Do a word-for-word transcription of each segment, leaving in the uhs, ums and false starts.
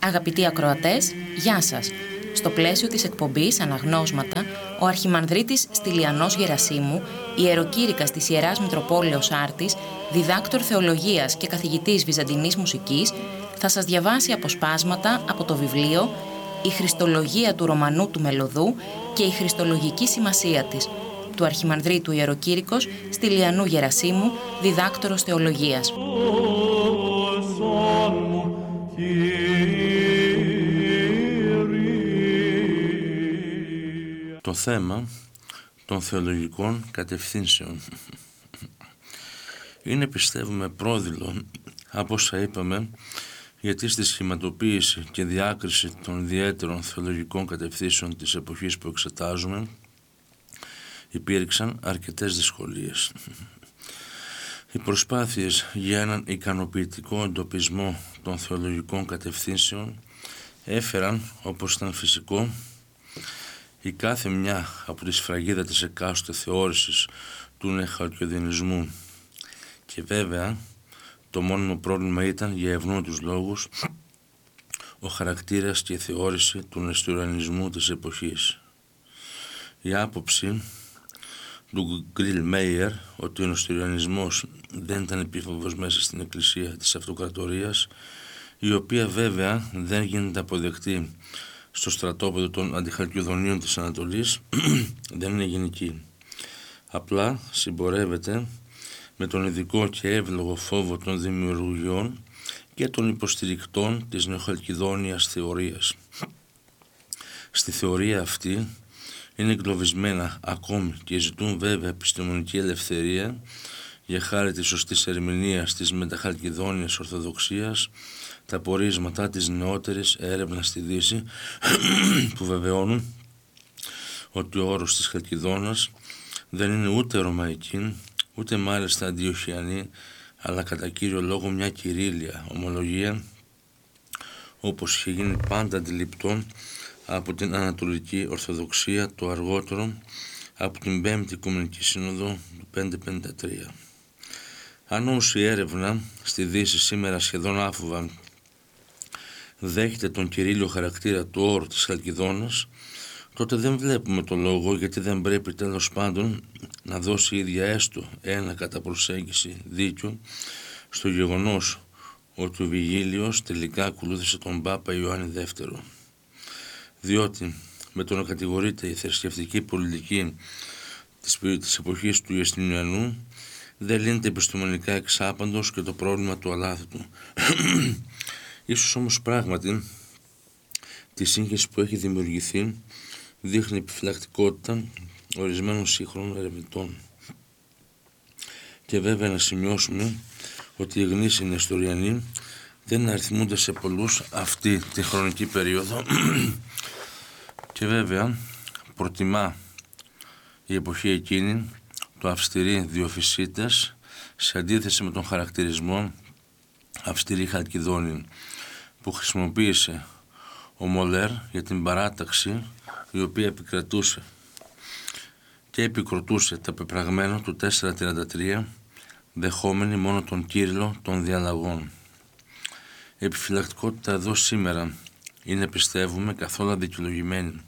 Αγαπητοί ακροατές, γεια σας. Στο πλαίσιο της εκπομπής Αναγνώσματα, ο Αρχιμανδρίτης Στυλιανός Γερασίμου, ιεροκήρυκας της Ιεράς Μητροπόλεως Άρτης, διδάκτορ θεολογίας και καθηγητής βυζαντινής μουσικής, θα σας διαβάσει αποσπάσματα από το βιβλίο «Η Χριστολογία του Ρωμανού του Μελωδού και η Χριστολογική σημασία της» του Αρχιμανδρίτου Ιεροκήρυκος Στυλιανού Γερασίμου, διδάκτορος θεολογίας. Το θέμα των θεολογικών κατευθύνσεων είναι, πιστεύουμε, πρόδειλο από όσα είπαμε, γιατί στη σχηματοποίηση και διάκριση των ιδιαίτερων θεολογικών κατευθύνσεων της εποχής που εξετάζουμε υπήρξαν αρκετές δυσκολίες. Οι προσπάθειες για έναν ικανοποιητικό εντοπισμό των θεολογικών κατευθύνσεων έφεραν, όπως ήταν φυσικό, η κάθε μια από τη σφραγίδα της εκάστοτε θεώρησης του νεχαλκιωδινισμού, και βέβαια το μόνιμο πρόβλημα ήταν, για ευνόητους λόγους, ο χαρακτήρας και η θεώρηση του νεστουριανισμού της εποχής. Η άποψη του Γκριλ Μέιερ ότι ο νεστουριανισμός δεν ήταν επίφοβος μέσα στην Εκκλησία της Αυτοκρατορίας, η οποία βέβαια δεν γίνεται αποδεκτή στο στρατόπεδο των αντιχαλκιωδονίων της Ανατολής, δεν είναι γενική. Απλά συμπορεύεται με τον ειδικό και εύλογο φόβο των δημιουργιών και των υποστηρικτών της νεοχαλκιδόνιας θεωρίας. Στη θεωρία αυτή είναι εγκλωβισμένα ακόμη και ζητούν βέβαια επιστημονική ελευθερία για χάρη της σωστής ερμηνείας της μεταχαλκιδόνιας ορθοδοξίας τα πορίσματα της νεότερης έρευνας στη Δύση που βεβαιώνουν ότι ο όρος της Χαλκιδόνας δεν είναι ούτε ρωμαϊκή ούτε μάλιστα αντιοχιανή, αλλά κατά κύριο λόγο μια κυρίλια ομολογία, όπως είχε γίνει πάντα αντιληπτό από την Ανατολική Ορθοδοξία το αργότερο από την Πέμπτη Οικουμενική Σύνοδο του πεντακόσια πενήντα τρία. Αν όμως η έρευνα στη Δύση σήμερα σχεδόν άφοβα δέχεται τον κυρίλιο χαρακτήρα του όρου της Χαλκιδόνας, τότε δεν βλέπουμε το λόγο γιατί δεν πρέπει τέλος πάντων να δώσει η ίδια έστω ένα κατά προσέγγιση δίκιο στο γεγονός ότι ο Βιγίλιος τελικά ακολούθησε τον Πάπα Ιωάννη δεύτερο. Διότι με το να κατηγορείται η θρησκευτική πολιτική της, της εποχής του Ιεστινιανού δεν λύνεται επιστημονικά εξάπαντος και το πρόβλημα του αλάθητου. Ίσως όμως πράγματι τη σύγχυση που έχει δημιουργηθεί δείχνει επιφυλακτικότητα ορισμένων σύγχρονων ερευνητών. Και βέβαια να σημειώσουμε ότι οι γνήσιοι νεστοριανοί δεν αριθμούνται σε πολλούς αυτή τη χρονική περίοδο και βέβαια προτιμά η εποχή εκείνη το αυστηροί διοφυσίτες σε αντίθεση με τον χαρακτηρισμό αυστηρή Χαλκιδόνη που χρησιμοποίησε ο Μολέρ για την παράταξη η οποία επικρατούσε και επικροτούσε τα πεπραγμένα του τετρακόσια τριάντα τρία δεχόμενη μόνο τον Κύριλλο των διαλλαγών. Η επιφυλακτικότητα εδώ σήμερα είναι, πιστεύουμε, καθόλου αδικαιολογημένη.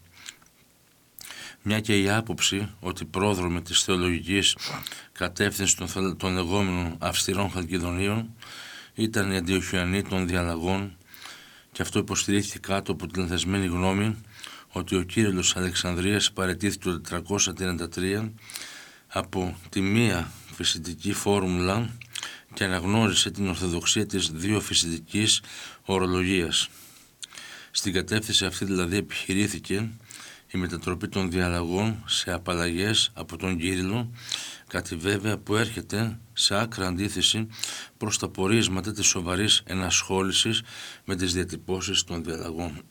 Μια και η άποψη ότι πρόδρομοι της θεολογικής κατεύθυνσης των, των λεγόμενων αυστηρών Χαλκιδονίων ήταν οι αντιοχιανοί των διαλλαγών, και αυτό υποστηρίχθηκε κάτω από την λανθασμένη γνώμη ότι ο Κύριλλος Αλεξανδρίας παραιτήθηκε το τετρακόσια τριάντα τρία από τη μία φυσιτική φόρμουλα και αναγνώρισε την ορθοδοξία της δύο φυσιτικής ορολογίας. Στην κατεύθυνση αυτή δηλαδή επιχειρήθηκε η μετατροπή των διαλλαγών σε απαλλαγές από τον Κύριλλο, κάτι βέβαια που έρχεται σε άκρα αντίθεση προς τα πορίσματα της σοβαρής ενασχόλησης με τις διατυπώσεις των διαλλαγών.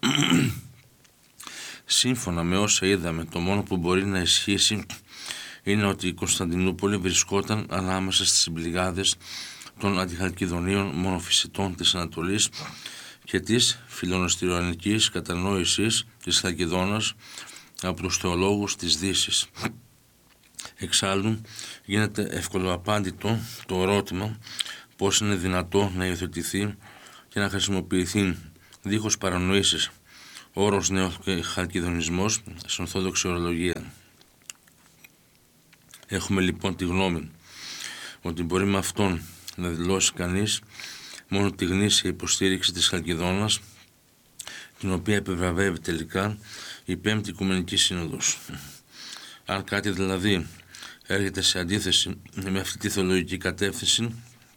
Σύμφωνα με όσα είδαμε, το μόνο που μπορεί να ισχύσει είναι ότι η Κωνσταντινούπολη βρισκόταν ανάμεσα στις συμπληγάδες των αντιχαλκιδονίων μονοφυσιτών της Ανατολής και της φιλονοστιριανικής κατανόησης της Χαλκιδόνας από τους θεολόγους της Δύσης. Εξάλλου, γίνεται ευκολοαπάντητο το ερώτημα πώς είναι δυνατό να υιοθετηθεί και να χρησιμοποιηθεί δίχως παρανοήσεις. Ο όρος νεοχαλκιδονισμός στην Ορθόδοξη ορολογία. Έχουμε λοιπόν τη γνώμη ότι μπορεί με αυτόν να δηλώσει κανείς μόνο τη γνήσια υποστήριξη της Χαλκιδόνας, την οποία επιβραβεύει τελικά η Πέμπτη Οικουμενική Σύνοδος. Αν κάτι δηλαδή έρχεται σε αντίθεση με αυτή τη θεολογική κατεύθυνση,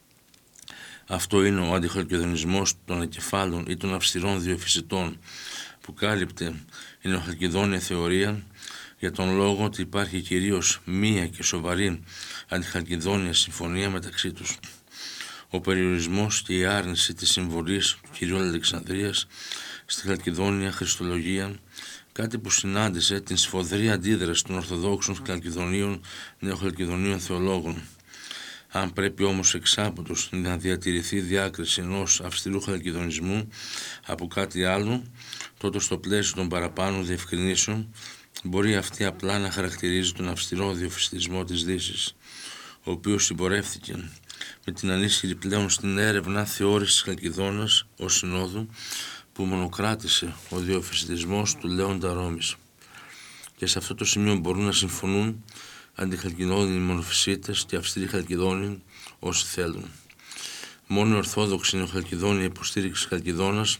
αυτό είναι ο αντιχαλκιδονισμός των εγκεφάλων ή των αυστηρών διοφυσιτών που κάλυπτε η νεοχαλκιδόνια θεωρία, για τον λόγο ότι υπάρχει κυρίως μία και σοβαρή αντιχαλκιδόνια συμφωνία μεταξύ τους. Ο περιορισμός και η άρνηση της συμβολής του κυρίου Αλεξανδρίας στη χαλκιδόνια χριστολογία, κάτι που συνάντησε την σφοδρή αντίδραση των Ορθοδόξων χαλκιδονίων νεοχαλκιδονίων θεολόγων. Αν πρέπει όμως εξάποτος να διατηρηθεί διάκριση ενός αυστηρού χαλκιδονισμού από κάτι άλλο, τότε στο πλαίσιο των παραπάνω διευκρινήσεων μπορεί αυτή απλά να χαρακτηρίζει τον αυστηρό διοφυσιτισμό της Δύσης, ο οποίος συμπορεύθηκε με την ανίσχυρη πλέον στην έρευνα θεώρηση της Χαλκιδόνας ως συνόδου που μονοκράτησε ο διοφυσιτισμός του Λέοντα Ρώμης. Και σε αυτό το σημείο μπορούν να συμφωνούν αντιχαλκιδόνιοι μονοφυσίτες και αυστηροί χαλκιδόνιοι όσοι θέλουν. Μόνο η Ορθόδοξη νεοχαλκιδόνια υποστήριξη της Χαλκιδόνας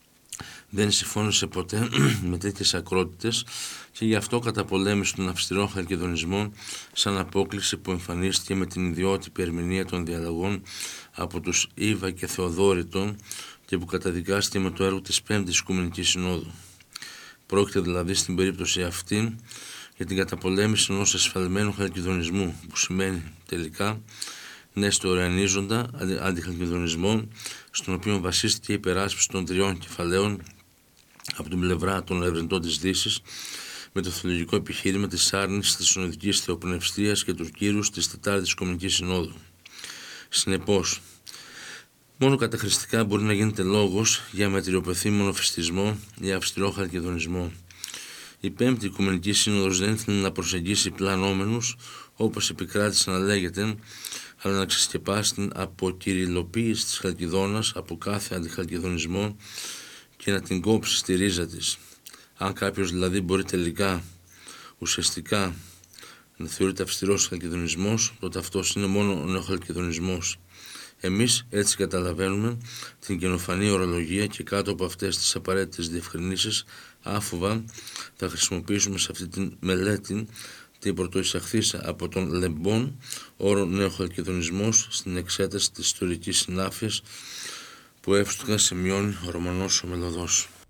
δεν συμφώνησε ποτέ με τέτοιες ακρότητες και γι' αυτό καταπολέμησε τον αυστηρό χαλκιδονισμό σαν απόκληση που εμφανίστηκε με την ιδιότυπη ερμηνεία των διαλλαγών από τους Ήβα και Θεοδόρητον και που καταδικάστηκε με το έργο της Πέμπτης Οικουμενικής Συνόδου. Πρόκειται δηλαδή στην περίπτωση αυτή για την καταπολέμηση ενός ασφαλμένου χαλκιδονισμού, που σημαίνει τελικά νεστορεανίζοντα αντιχαλκιδονισμό, στον οποίο βασίστηκε η υπεράσπιση των τριών κεφαλαίων από την πλευρά των ερευνητών της Δύσης, με το θεολογικό επιχείρημα της άρνησης της συνοδικής θεοπνευστίας και του κύρους της Τετάρτης Οικουμενικής Συνόδου. Συνεπώς, μόνο καταχρηστικά μπορεί να γίνεται λόγος για μετριοπαθή μονοφυστισμό ή αυστηρό χαλκιδονισμό. Η Πέμπτη Οικουμενική Σύνοδος δεν ήθελε να προσεγγίσει πλανόμενους, όπως επικράτησε να λέγεται, αλλά να ξεσκεπάσει την αποκυριλοποίηση της Χαλκιδόνας από κάθε αντιχαλκιδονισμό και να την κόψει στη ρίζα της. Αν κάποιος δηλαδή μπορεί τελικά ουσιαστικά να θεωρείται αυστηρός χαλκιδονισμός, τότε αυτός είναι μόνο ο νεοχαλκιδονισμός. Εμείς έτσι καταλαβαίνουμε την καινοφανή ορολογία και κάτω από αυτές τις απαραίτητες διευκρινήσεις, άφοβα θα χρησιμοποιήσουμε σε αυτή τη μελέτη την πρωτοεισαχθήσα από τον Λεμπόν όρο νεοχαλκιδονισμός στην εξέταση της ιστορικής συνάφειας που εύστοχα σημειώνει ο Ρωμανός ο Μελωδός.